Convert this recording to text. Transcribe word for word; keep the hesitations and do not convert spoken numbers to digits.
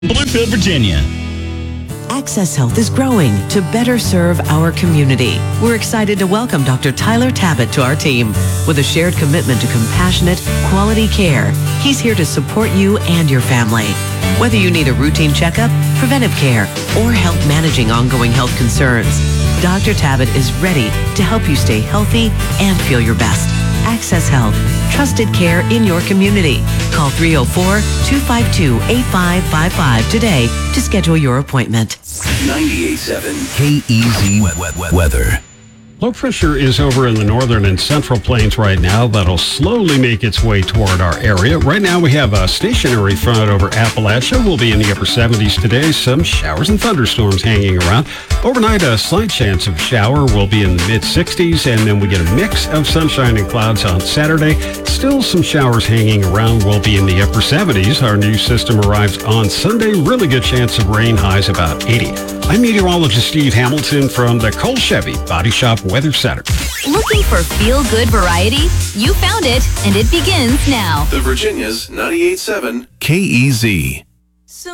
Bluefield, Virginia. Access Health is growing to better serve our community. We're excited to welcome Doctor Tyler Tabbitt to our team. With a shared commitment to compassionate, quality care, he's here to support you and your family. Whether you need a routine checkup, preventive care, or help managing ongoing health concerns, Doctor Tabbitt is ready to help you stay healthy and feel your best. Access Health, trusted care in your community. Call three oh four, two five two, eight five five five today to schedule your appointment. ninety-eight point seven K E Z weather. Low pressure is over in the northern and central plains right now. That'll slowly make its way toward our area. Right now we have a stationary front over Appalachia. We'll be in the upper seventies today. Some showers and thunderstorms hanging around. Overnight, a slight chance of shower will be in the mid sixties, and then we get a mix of sunshine and clouds on Saturday. Still some showers hanging around. We'll be in the upper seventies. Our new system arrives on Sunday. Really good chance of rain, highs about eighty. I'm meteorologist Steve Hamilton from the Cole Chevy Body Shop Weather Center. Looking for feel-good variety? You found it, and it begins now. The Virginia's ninety-eight point seven K E Z.